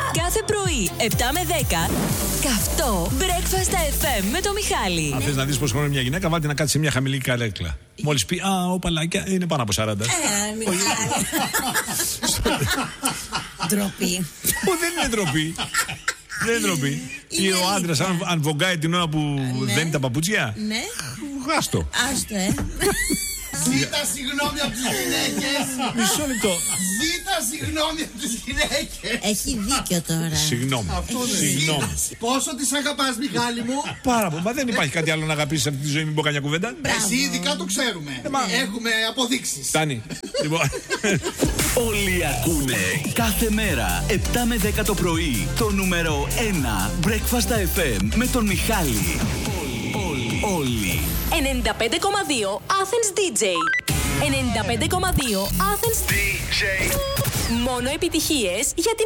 Κάθε πρωί, 7 με 10, καυτό Breakfast FM με το Μιχάλη. Αν θες να δεις πώς χρόνο μια γυναίκα, βάλτε να κάτσει σε μια χαμηλή καρέκλα. Μόλις πει, ο παλάκια είναι πάνω από 40. Μιχάλη. Ντροπή. Δεν είναι ντροπή. Δεν είναι ντροπή. Ή ο άντρας, αν βογκάει την ώρα που δένει τα παπούτσια. Ναι. Άστο. Άστο, Ζήτα συγγνώμη από τις γυναίκες. Μισό λεπτό. Ζήτα συγγνώμη από τις γυναίκες. Έχει δίκιο τώρα. Συγγνώμη. Συγγνώμη. Πόσο τις αγαπάς, Μιχάλη μου. Πάρα πολύ. Μα δεν υπάρχει κάτι άλλο να αγαπήσεις σε αυτή τη ζωή, μην πω καμιά κουβέντα. Εσύ ειδικά το ξέρουμε. Έχουμε αποδείξεις. Φτάνει. Λοιπόν. Όλοι ακούνε κάθε μέρα 7 με 10 το πρωί το νούμερο 1 Breakfast FM με τον Μιχάλη. Όλοι. 95,2 Athens DJ. 95,2 Athens DJ. Μόνο επιτυχίες για την